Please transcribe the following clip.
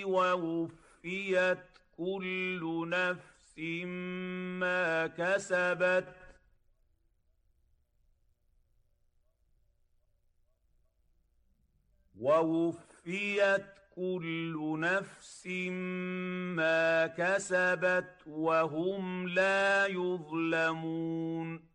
ووفيت كل نفس ما كسبت وهم لا يظلمون